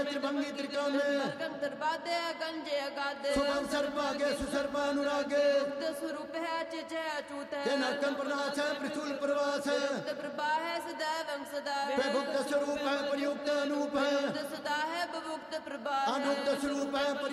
त्रिभंगी त्रिकोणे दरबादे गंजे अगादे सुभम सर्वागे सुसर्वानुरागे स्वरूप है चिचे अचूत है ते नरकम प्रनाश है त्रिशूल प्रवास है प्रभा है सदैव सदा भुक्त स्वरूप है प्रयुक्त अनूप है सदा है बभुक्त प्रभा अनुक्त स्वरूप है